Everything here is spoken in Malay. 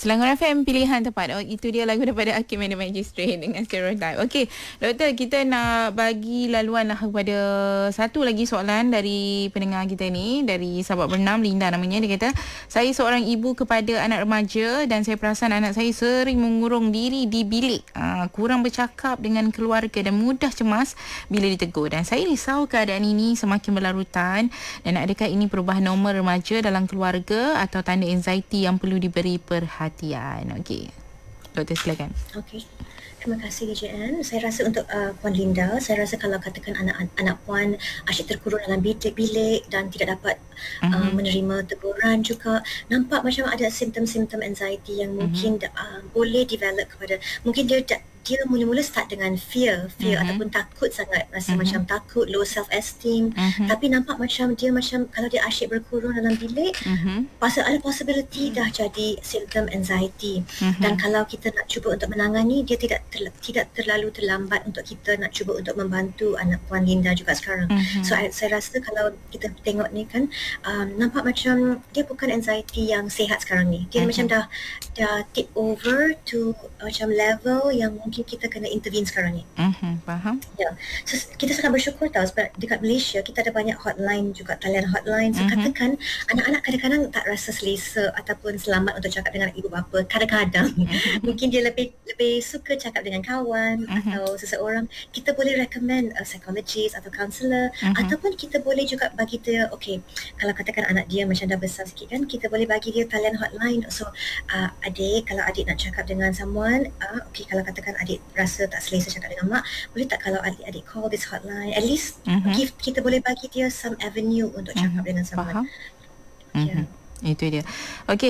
Selangor FM pilihan tepat. Oh, itu dia lagu daripada Hakim and the Magistrate dengan Stereotype. Okey, Doktor, kita nak bagi laluan lah kepada satu lagi soalan dari pendengar kita ni, dari sahabat bernam Linda namanya. Dia kata, saya seorang ibu kepada anak remaja dan saya perasan anak saya sering mengurung diri di bilik, kurang bercakap dengan keluarga dan mudah cemas bila ditegur. Dan saya risau keadaan ini semakin berlarutan, dan adakah ini perubahan normal remaja dalam keluarga atau tanda anxiety yang perlu diberi perhatian? Okey, Doktor silakan. Okey. Terima kasih DJN. Saya rasa untuk Puan Linda, saya rasa kalau katakan anak Puan asyik terkurung dalam bilik dan tidak dapat menerima teguran juga, nampak macam ada simptom-simptom anxiety yang mungkin boleh develop kepada, mungkin dia mula-mula start dengan fear ataupun takut sangat, rasa macam takut, low self esteem, tapi nampak macam dia macam kalau dia asyik berkurung dalam bilik, ada possibility dah jadi simptom anxiety. Dan kalau kita nak cuba untuk menangani, dia tidak terlalu terlambat untuk kita nak cuba untuk membantu anak Puan Linda juga sekarang. So saya rasa kalau kita tengok ni kan, nampak macam dia bukan anxiety yang sihat sekarang ni. Dia macam dah tip over to macam level yang mungkin kita kena intervene sekarang ni. Faham? Ya. So, kita sangat bersyukur tahu sebab dekat Malaysia kita ada banyak hotline juga, talian hotline. So katakan anak-anak kadang-kadang tak rasa selesa ataupun selamat untuk cakap dengan ibu bapa. Kadang-kadang mungkin dia lebih suka cakap dengan kawan atau seseorang. Kita boleh recommend a psychologist atau counselor, ataupun kita boleh juga bagi dia, okay, kalau katakan anak dia macam dah besar sikit kan, kita boleh bagi dia talian hotline. So adik, kalau adik nak cakap dengan someone, okay, kalau katakan adik rasa tak selesa cakap dengan mak, boleh tak kalau adik call this hotline, at least kita boleh bagi dia some avenue untuk cakap dengan someone. Faham? Itu dia. Okey.